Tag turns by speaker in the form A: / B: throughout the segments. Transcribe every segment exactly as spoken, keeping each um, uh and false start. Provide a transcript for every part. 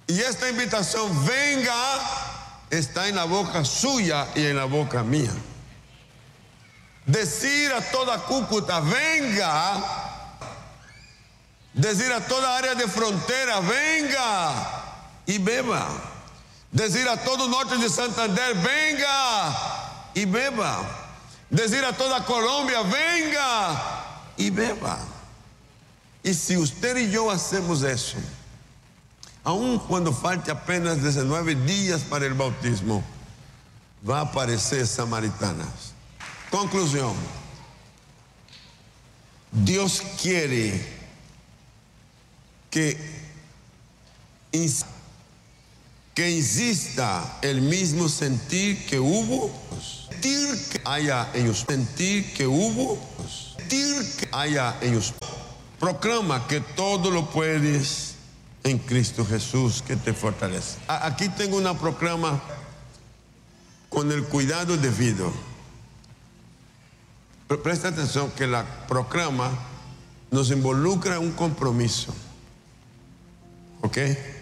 A: Y esta invitación, venga, está en la boca suya y en la boca mía. Decir a toda Cúcuta, venga. Decir a toda área de frontera, venga y beba. Decir a todo norte de Santander, venga y beba. Decir a toda Colombia, venga y beba. Y si usted y yo hacemos eso, aun cuando falte apenas diecinueve días para el bautismo, va a aparecer samaritanas. Conclusión. Dios quiere que, que insista el mismo sentir que hubo, sentir que haya en usted, sentir que hubo, sentir que haya en usted. Proclama que todo lo puedes en Cristo Jesús que te fortalece. Aquí tengo una proclama con el cuidado debido. Pero presta atención que la proclama nos involucra en un compromiso. ¿Ok?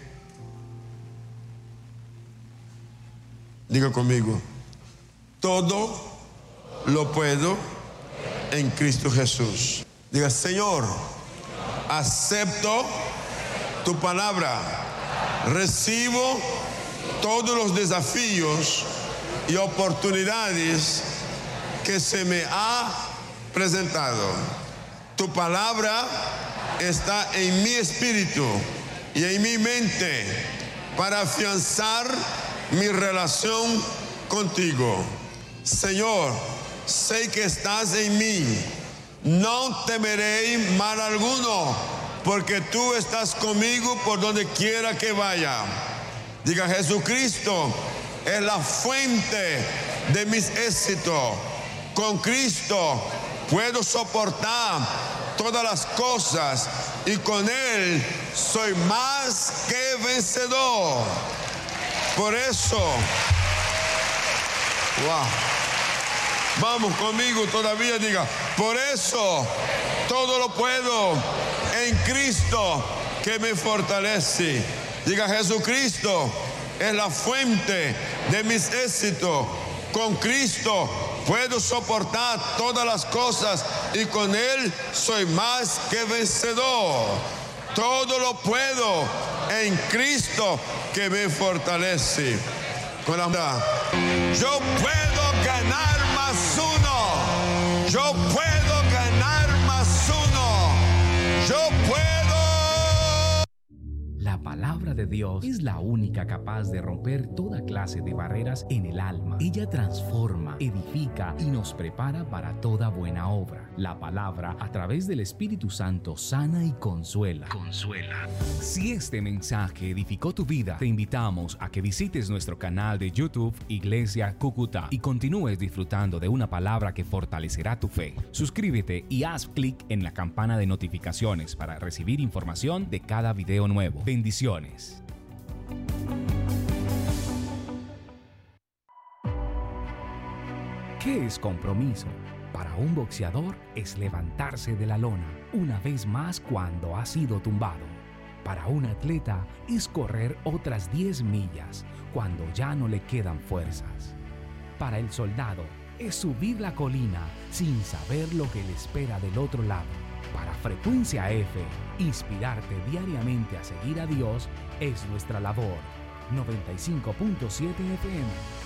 A: Diga conmigo. Todo lo puedo en Cristo Jesús. Diga, Señor, acepto tu palabra, recibo todos los desafíos y oportunidades que se me ha presentado. Tu palabra está en mi espíritu y en mi mente para afianzar mi relación contigo. Señor, sé que estás en mí. No temeré mal alguno, porque tú estás conmigo por donde quiera que vaya. Diga, Jesucristo es la fuente de mis éxitos. Con Cristo puedo soportar todas las cosas y con Él soy más que vencedor. Por eso, wow. Vamos conmigo todavía, diga, por eso todo lo puedo en Cristo que me fortalece. Diga, Jesucristo es la fuente de mis éxitos. Con Cristo puedo soportar todas las cosas y con Él soy más que vencedor. Todo lo puedo en Cristo que me fortalece. Con la yo puedo ganar más uno. Yo puedo ganar más uno. Yo puedo.
B: La palabra de Dios es la única capaz de romper toda clase de barreras en el alma. Ella transforma, edifica y nos prepara para toda buena obra. La palabra, a través del Espíritu Santo, sana y consuela. Consuela. Si este mensaje edificó tu vida, te invitamos a que visites nuestro canal de YouTube Iglesia Cúcuta y continúes disfrutando de una palabra que fortalecerá tu fe. Suscríbete y haz clic en la campana de notificaciones para recibir información de cada video nuevo. Bendiciones. ¿Qué es compromiso? Para un boxeador es levantarse de la lona una vez más cuando ha sido tumbado. Para un atleta es correr otras diez millas cuando ya no le quedan fuerzas. Para el soldado es subir la colina sin saber lo que le espera del otro lado. Para Frecuencia F, inspirarte diariamente a seguir a Dios es nuestra labor. noventa y cinco punto siete F M